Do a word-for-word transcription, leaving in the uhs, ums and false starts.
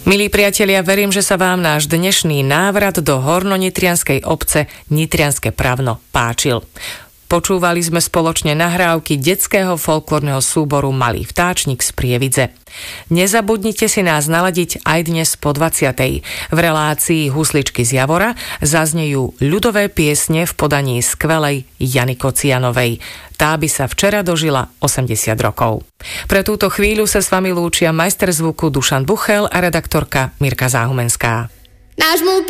Milí priatelia, verím, že sa vám náš dnešný návrat do hornonitrianskej obce Nitrianske Pravno páčil. Počúvali sme spoločne nahrávky detského folklórneho súboru Malý vtáčnik z Prievidze. Nezabudnite si nás naladiť aj dnes po dvadsiatej. V relácii Husličky z Javora zaznejú ľudové piesne v podaní skvelej Jany Kocianovej. Tá by sa včera dožila osemdesiat rokov. Pre túto chvíľu sa s vami lúčia majster zvuku Dušan Buchel a redaktorka Mirka Záhumenská. Nášmu